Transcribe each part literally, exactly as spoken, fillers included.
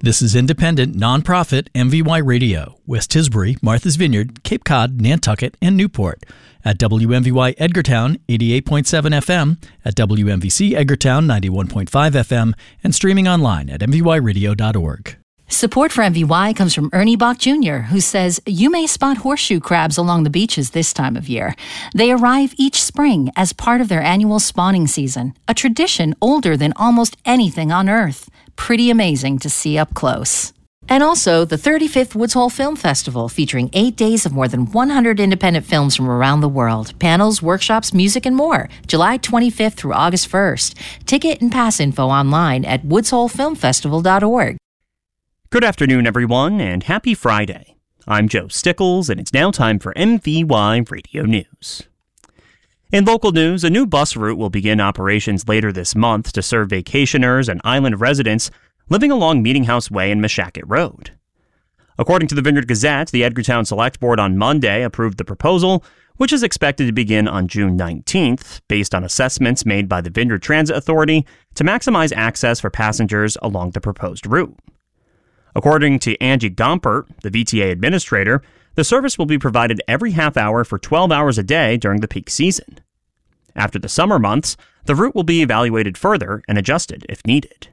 This is independent, nonprofit M V Y Radio, West Tisbury, Martha's Vineyard, Cape Cod, Nantucket, and Newport. At W M V Y Edgartown, eighty-eight point seven F M, at W M V C Edgartown, ninety-one point five F M, and streaming online at m v y radio dot org. Support for M V Y comes from Ernie Bach Junior, who says you may spot horseshoe crabs along the beaches this time of year. They arrive each spring as part of their annual spawning season, a tradition older than almost anything on Earth. Pretty amazing to see up close. And also the thirty-fifth Woods Hole Film Festival, featuring eight days of more than one hundred independent films from around the world. Panels, workshops, music, and more. July twenty-fifth through August first. Ticket and pass info online at woods hole film festival dot org. Good afternoon, everyone, and happy Friday. I'm Joe Stickles, and it's now time for M V Y Radio News. In local news, a new bus route will begin operations later this month to serve vacationers and island residents living along Meeting House Way and Meshacket Road. According to the Vineyard Gazette, the Edgartown Select Board on Monday approved the proposal, which is expected to begin on June nineteenth, based on assessments made by the Vineyard Transit Authority to maximize access for passengers along the proposed route. According to Angie Gompert, the V T A administrator, the service will be provided every half hour for twelve hours a day during the peak season. After the summer months, the route will be evaluated further and adjusted if needed.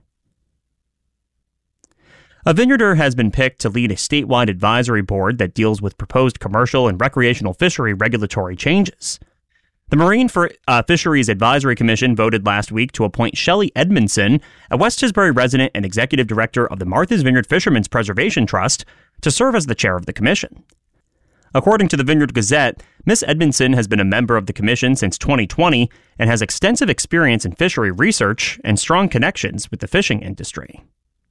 A vineyarder has been picked to lead a statewide advisory board that deals with proposed commercial and recreational fishery regulatory changes. The Marine for, uh, Fisheries Advisory Commission voted last week to appoint Shelley Edmondson, a West Tisbury resident and executive director of the Martha's Vineyard Fishermen's Preservation Trust, to serve as the chair of the commission. According to the Vineyard Gazette, Miz Edmondson has been a member of the commission since twenty twenty and has extensive experience in fishery research and strong connections with the fishing industry.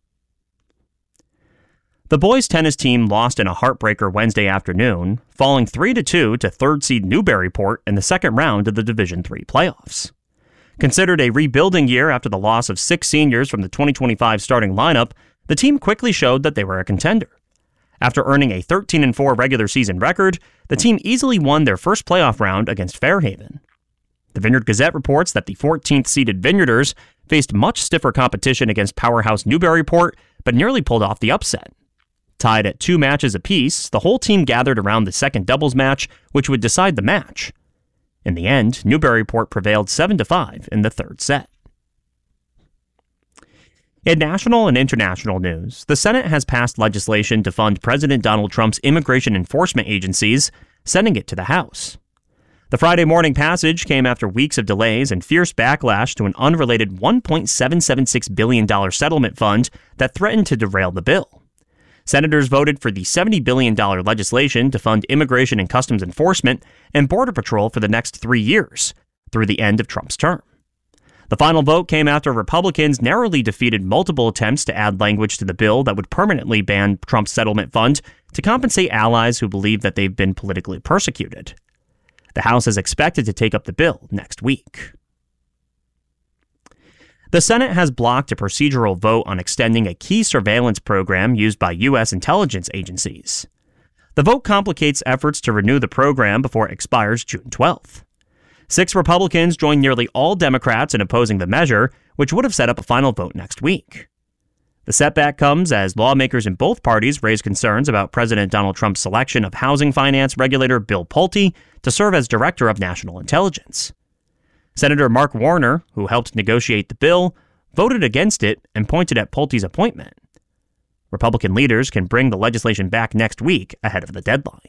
The boys' tennis team lost in a heartbreaker Wednesday afternoon, falling three to two to third seed Newburyport in the second round of the Division three playoffs. Considered a rebuilding year after the loss of six seniors from the twenty twenty-five starting lineup, the team quickly showed that they were a contender. After earning a thirteen and four regular season record, the team easily won their first playoff round against Fairhaven. The Vineyard Gazette reports that the fourteenth seeded Vineyarders faced much stiffer competition against powerhouse Newburyport, but nearly pulled off the upset. Tied at two matches apiece, the whole team gathered around the second doubles match, which would decide the match. In the end, Newburyport prevailed seven to five in the third set. In national and international news, the Senate has passed legislation to fund President Donald Trump's immigration enforcement agencies, sending it to the House. The Friday morning passage came after weeks of delays and fierce backlash to an unrelated one point seven seven six billion dollars settlement fund that threatened to derail the bill. Senators voted for the seventy billion dollars legislation to fund immigration and customs enforcement and Border Patrol for the next three years, through the end of Trump's term. The final vote came after Republicans narrowly defeated multiple attempts to add language to the bill that would permanently ban Trump's settlement fund to compensate allies who believe that they've been politically persecuted. The House is expected to take up the bill next week. The Senate has blocked a procedural vote on extending a key surveillance program used by U S intelligence agencies. The vote complicates efforts to renew the program before it expires June twelfth. Six Republicans joined nearly all Democrats in opposing the measure, which would have set up a final vote next week. The setback comes as lawmakers in both parties raise concerns about President Donald Trump's selection of housing finance regulator Bill Pulte to serve as Director of National Intelligence. Senator Mark Warner, who helped negotiate the bill, voted against it and pointed at Pulte's appointment. Republican leaders can bring the legislation back next week ahead of the deadline.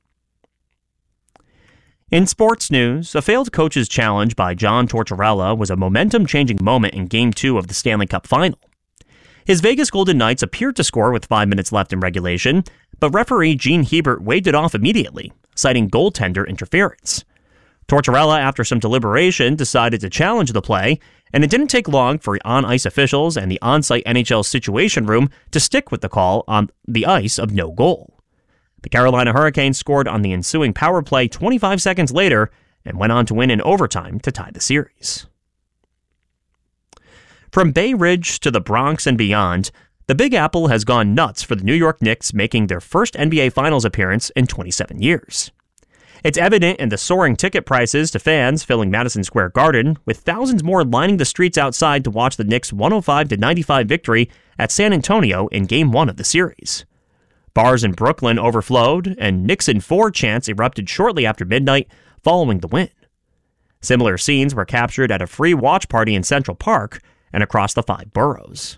In sports news, a failed coach's challenge by John Tortorella was a momentum-changing moment in Game two of the Stanley Cup Final. His Vegas Golden Knights appeared to score with five minutes left in regulation, but referee Gene Hebert waved it off immediately, citing goaltender interference. Tortorella, after some deliberation, decided to challenge the play, and it didn't take long for on-ice officials and the on-site N H L Situation Room to stick with the call on the ice of no goal. The Carolina Hurricanes scored on the ensuing power play twenty-five seconds later and went on to win in overtime to tie the series. From Bay Ridge to the Bronx and beyond, the Big Apple has gone nuts for the New York Knicks making their first N B A Finals appearance in twenty-seven years. It's evident in the soaring ticket prices to fans filling Madison Square Garden, with thousands more lining the streets outside to watch the Knicks' one oh five to ninety-five victory at San Antonio in Game one of the series. Bars in Brooklyn overflowed, and Knicks in four chants erupted shortly after midnight following the win. Similar scenes were captured at a free watch party in Central Park and across the five boroughs.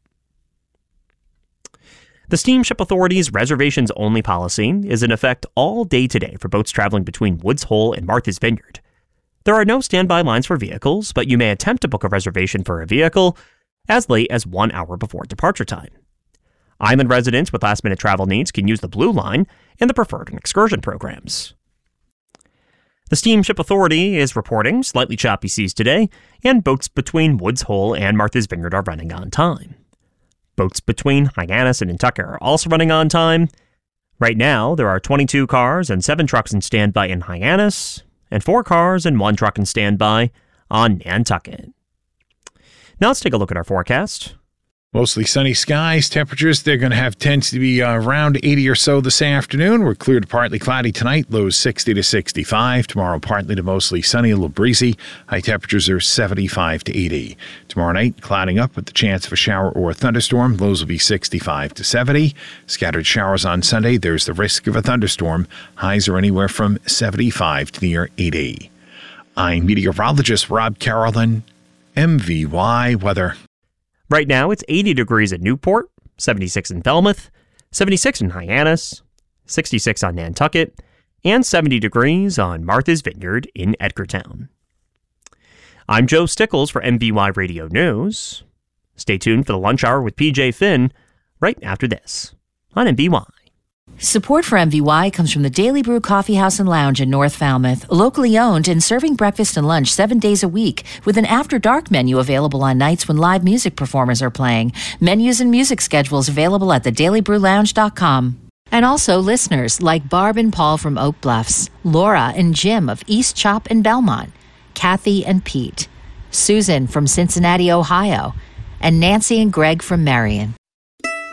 The Steamship Authority's reservations-only policy is in effect all day today for boats traveling between Woods Hole and Martha's Vineyard. There are no standby lines for vehicles, but you may attempt to book a reservation for a vehicle as late as one hour before departure time. Island residents with last-minute travel needs can use the Blue Line and the Preferred Excursion programs. The Steamship Authority is reporting slightly choppy seas today, and boats between Woods Hole and Martha's Vineyard are running on time. Boats between Hyannis and Nantucket are also running on time. Right now, there are twenty-two cars and seven trucks in standby in Hyannis, and four cars and one truck in standby on Nantucket. Now let's take a look at our forecast. Mostly sunny skies. Temperatures, they're going to have tends to be uh, around eighty or so this afternoon. We're clear to partly cloudy tonight. Lows sixty to sixty-five. Tomorrow, partly to mostly sunny, a little breezy. High temperatures are seventy-five to eighty. Tomorrow night, clouding up with the chance of a shower or a thunderstorm. Lows will be sixty-five to seventy. Scattered showers on Sunday. There's the risk of a thunderstorm. Highs are anywhere from seventy-five to near eighty. I'm meteorologist Rob Carolyn, M V Y Weather. Right now, it's eighty degrees at Newport, seventy-six in Falmouth, seventy-six in Hyannis, sixty-six on Nantucket, and seventy degrees on Martha's Vineyard in Edgartown. I'm Joe Stickles for M V Y Radio News. Stay tuned for the lunch hour with P J Finn right after this on M V Y. Support for M V Y comes from the Daily Brew Coffee House and Lounge in North Falmouth, locally owned and serving breakfast and lunch seven days a week with an after-dark menu available on nights when live music performers are playing. Menus and music schedules available at the daily brew lounge dot com. And also listeners like Barb and Paul from Oak Bluffs, Laura and Jim of East Chop and Belmont, Kathy and Pete, Susan from Cincinnati, Ohio, and Nancy and Greg from Marion.